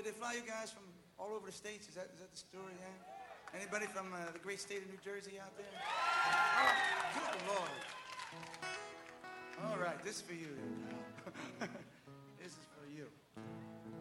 Did they fly you guys from all over the states? Is that the story, yeah? Anybody from the great state of New Jersey out there? Oh, good Lord. All right, this is for you, then, pal. This is for you.